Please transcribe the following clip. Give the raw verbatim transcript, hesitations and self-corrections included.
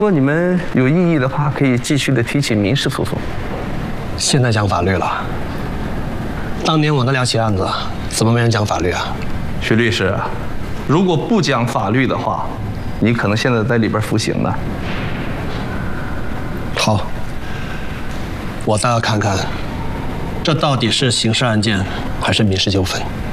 如果你们有异议的话，可以继续的提起民事诉讼。 现在讲法律了，当年我那两起案子，怎么没人讲法律啊？ 徐律师，如果不讲法律的话，你可能现在在里边服刑呢。 好，我倒要看看，这到底是刑事案件还是民事纠纷。